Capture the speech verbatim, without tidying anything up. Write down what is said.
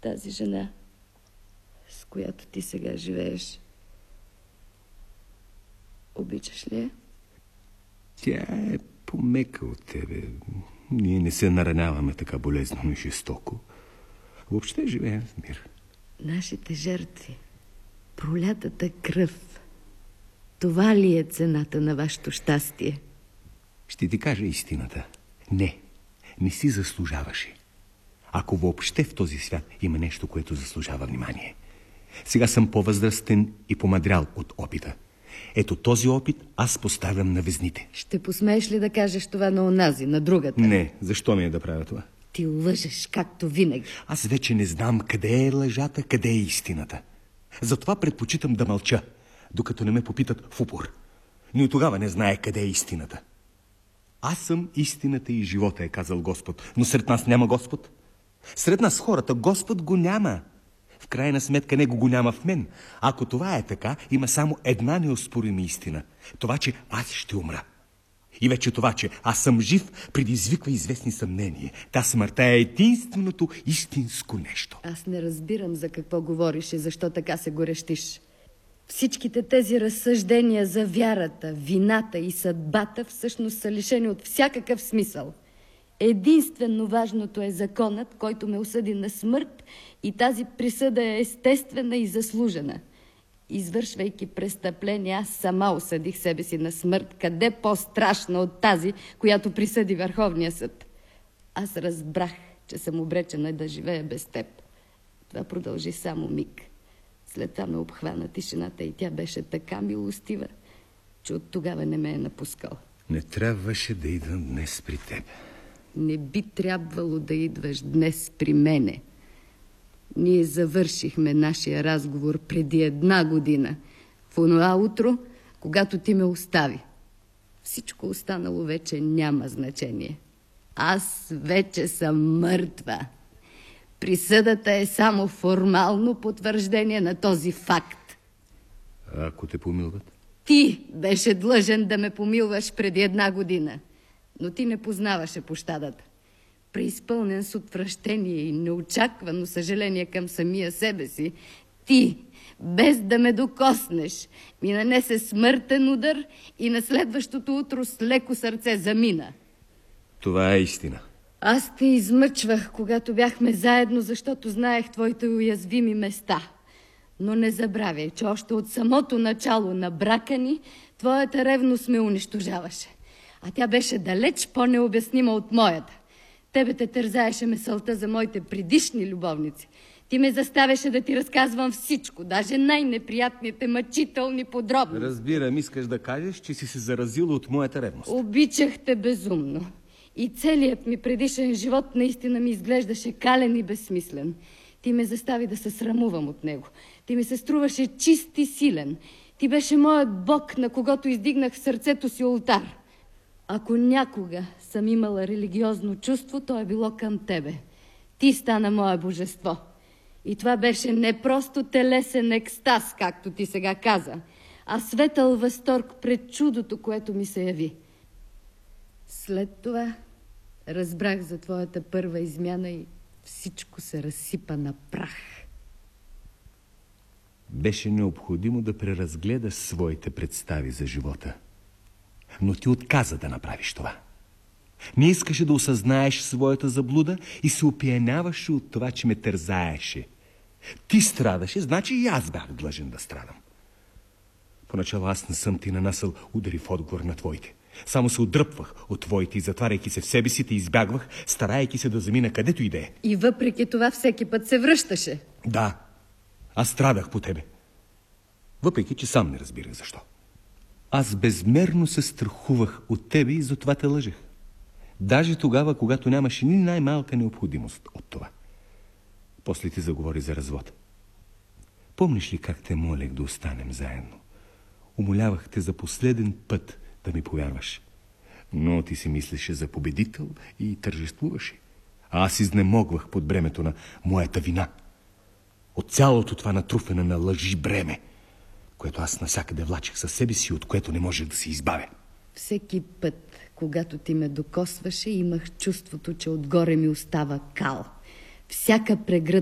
Тази жена, с която ти сега живееш, обичаш ли я? Тя е помека от тебе. Ние не се нараняваме така болезнено и жестоко. Въобще живеем в мир. Нашите жертви, пролятата кръв, това ли е цената на вашето щастие? Ще ти кажа истината. Не, не си заслужаваше. Ако въобще в този свят има нещо, което заслужава внимание. Сега съм по-възрастен и помадрял от опита. Ето този опит аз поставям на везните. Ще посмееш ли да кажеш това на онази, на другата? Не, защо ми е да правя това? Ти лъжеш, както винаги. Аз вече не знам къде е лъжата, къде е истината. Затова предпочитам да мълча, докато не ме попитат в упор. Но и тогава не знае къде е истината. Аз съм истината и живота, е казал Господ. Но сред нас няма Господ. Сред нас хората Господ го няма. В крайна сметка него го няма в мен. Ако това е така, има само една неоспорима истина. Това, че аз ще умра. И вече това, че аз съм жив, предизвиква известни съмнения. Та смъртта е единственото истинско нещо. Аз не разбирам за какво говориш и защо така се горещиш. Всичките тези разсъждения за вярата, вината и съдбата всъщност са лишени от всякакъв смисъл. Единствено важното е законът, който ме осъди на смърт, и тази присъда е естествена и заслужена. Извършвайки престъпление, аз сама осъдих себе си на смърт, къде по-страшна от тази, която присъди Върховния съд. Аз разбрах, че съм обречена да живея без теб. Това продължи само миг. След това ме обхвана тишината и тя беше така милостива, че от тогава не ме е напускал. Не трябваше да идвам днес при теб. Не би трябвало да идваш днес при мене. Ние завършихме нашия разговор преди една година, в онова утро, когато ти ме остави. Всичко останало вече няма значение. Аз вече съм мъртва. Присъдата е само формално потвърждение на този факт. А ако те помилват? Ти беше длъжен да ме помилваш преди една година, но ти не познаваше пощадата. Преизпълнен с отвращение и неочаквано съжаление към самия себе си, ти, без да ме докоснеш, ми нанесе смъртен удар и на следващото утро с леко сърце замина. Това е истина. Аз те измъчвах, когато бяхме заедно, защото знаех твоите уязвими места. Но не забравяй, че още от самото начало на брака ни твоята ревност ме унищожаваше. А тя беше далеч по-необяснима от моята. Тебе те тързаеше мисълта за моите предишни любовници. Ти ме заставяше да ти разказвам всичко, даже най-неприятните, мъчителни подробности. Разбирам, искаш да кажеш, че си се заразила от моята ревност. Обичах те безумно. И целият ми предишен живот наистина ми изглеждаше кален и безсмислен. Ти ме застави да се срамувам от него. Ти ми се струваше чист и силен. Ти беше моят Бог, на когото издигнах в сърцето си олтар. Ако някога съм имала религиозно чувство, то е било към тебе. Ти стана мое божество. И това беше не просто телесен екстаз, както ти сега каза, а светъл възторг пред чудото, което ми се яви. След това разбрах за твоята първа измяна и всичко се разсипа на прах. Беше необходимо да преразгледаш своите представи за живота. Но ти отказа да направиш това. Не искаше да осъзнаеш своята заблуда и се опияняваше от това, че ме тързаеше. Ти страдаше, значи и аз бях длъжен да страдам. Поначало аз не съм ти нанасъл удари в отговор на твоите. Само се отдръпвах от твоите и затваряйки се в себе си, те избягвах, старайки се да замина където и да е. И въпреки това всеки път се връщаше. Да, аз страдах по тебе. Въпреки, че сам не разбирах защо. Аз безмерно се страхувах от тебе и затова те лъжех. Даже тогава, когато нямаше ни най-малка необходимост от това. После ти заговори за развод. Помниш ли как те молех да останем заедно? Умолявах те за последен път да ми повярваш. Но ти си мислеше за победител и тържествуваше. А аз изнемогвах под бремето на моята вина. От цялото това натруфене на лъжи бреме, което аз навсякъде влачех със себе си, от което не можех да се избавя. Всеки път, когато ти ме докосваше, имах чувството, че отгоре ми остава кал. Всяка прегръдка